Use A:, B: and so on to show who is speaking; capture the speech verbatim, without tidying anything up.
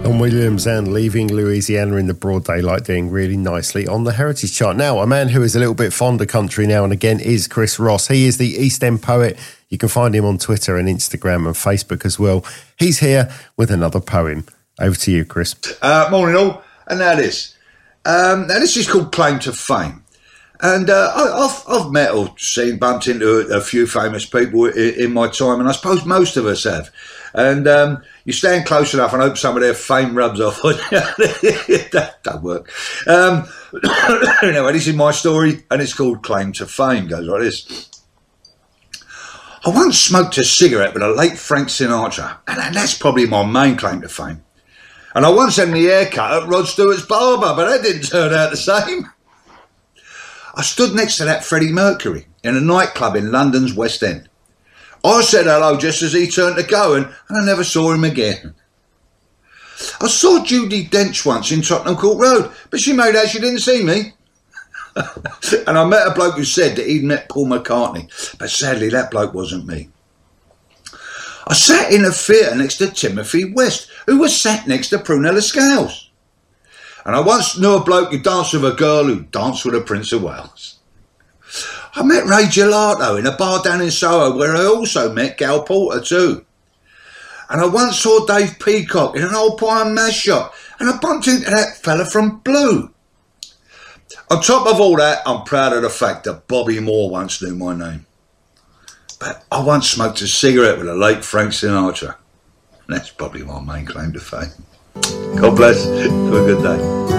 A: Don Williams and Leaving Louisiana in the Broad Daylight, doing really nicely on the Heritage Chart. Now, a man who is a little bit fond of country now and again is Chris Ross. He is the East End poet. You can find him on Twitter and Instagram and Facebook as well. He's here with another poem. Over to you, Chris.
B: Uh, morning all. And now this. Um, now this is called Claim to Fame. And uh, I, I've, I've met or seen, bumped into a, a few famous people in, in my time, and I suppose most of us have. And um, you stand close enough and hope some of their fame rubs off on you. That don't work. Um, anyway, this is my story, and it's called Claim to Fame. It goes like this. I once smoked a cigarette with the late Frank Sinatra, and that's probably my main claim to fame. And I once had my hair cut at Rod Stewart's barber, but that didn't turn out the same. I stood next to that Freddie Mercury in a nightclub in London's West End. I said hello just as he turned to go, and, and I never saw him again. I saw Judi Dench once in Tottenham Court Road, but she made out she didn't see me. And I met a bloke who said that he'd met Paul McCartney, but sadly that bloke wasn't me. I sat in a theatre next to Timothy West, who was sat next to Prunella Scales. And I once knew a bloke who danced with a girl who danced with a Prince of Wales. I met Ray Gelato in a bar down in Soho, where I also met Gal Porter too. And I once saw Dave Peacock in an old pie and mash shop, and I bumped into that fella from Blue. On top of all that, I'm proud of the fact that Bobby Moore once knew my name. But I once smoked a cigarette with the late Frank Sinatra. That's probably my main claim to fame. God bless. Have a good day.